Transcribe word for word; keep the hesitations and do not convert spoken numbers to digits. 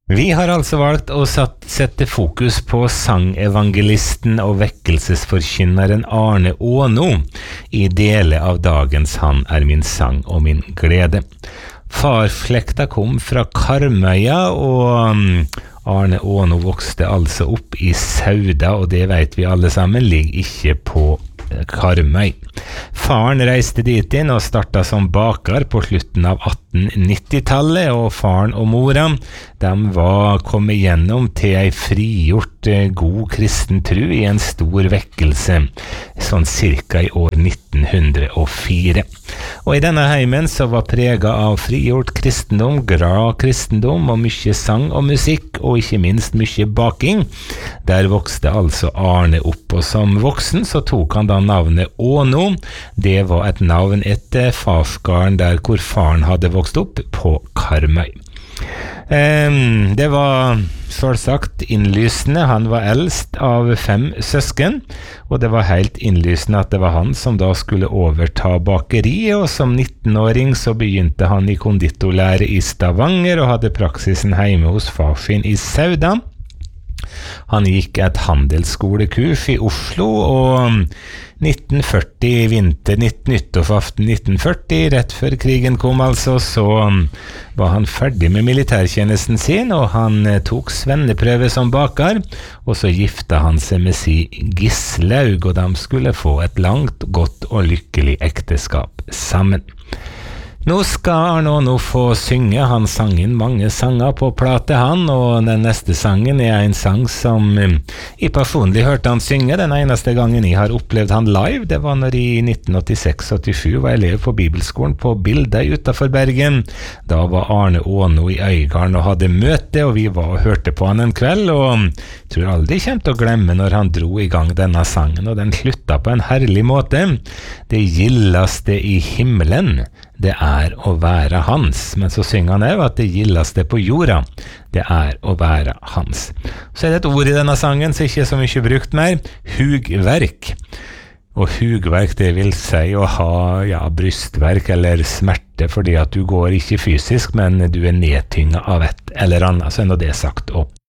Vi har altså valgt å satt, sette fokus på sangevangelisten og vekkelsesforkynneren Arne Åno i deler av dagens Han er min sang og min glede. Farflekta kom fra Karmøya, og Arne Åno vokste altså opp i Sauda, og det vet vi alle sammen ligger ikke på Karmøy. Faren reiste dit inn og startet som baker på slutten av atten nittitallet, og faren og mora, de var kommet gjennom til ei frigjort god kristen tro i en stor vekkelse, sånn cirka i år nitten hundre og fire. Og i denne heimen så var preget av frigjort kristendom, glad kristendom og mye sang og musikk, og ikke minst mye baking. Der vokste altså Arne opp, og som voksen så tok han da navnet Åno. Det var et navn etter farsgården der hvor faren hadde vokst opp på Karmøy. Um, det var selvsagt innlysende. Han var eldst av fem søsken, og det var helt innlysende at det var han som da skulle overta bakeriet, og som nittenåring så begynte han i konditorlære i Stavanger og hadde praksisen hjemme hos far sin i Sauda. Han gikk et handelsskolekurs i Oslo, og nitten førti, vinter nyttårsaften nitten førti, rett før krigen kom altså, så var han ferdig med militærtjenesten sin, og han tok svenneprøve som baker, og så gifta han seg med si Gislaug, og de skulle få et langt, godt og lykkelig ekteskap sammen. Nå skal Arne Åno få synge. Han sang inn mange sanger på plate han, og den neste sangen er en sang som jeg personlig hørte han synge. Den eneste gangen jeg har opplevd han live, det var når jeg i nitten åttiseks åttisju var elev på bibelskolen på Bildøy utenfor Bergen. Da var Arne Åno i Øygarden og hadde møte, og vi var og hørte på han en kveld, og jeg tror aldri jeg kommer til å glemme når han dro i gang denne sangen, og den slutta på en herlig måte. Det gildeste i himmelen, det er å være hans. Men så synger han også at det gildeste på jorda, det er å være hans. Så er det et ord i denne sangen som ikke er så mye brukt mer. Hugverk. Og hugverk, det vil si å ha ja, brystverk eller smerte, fordi at du går ikke fysisk, men du er nedtynget av et eller annet, så er nå det sagt. Og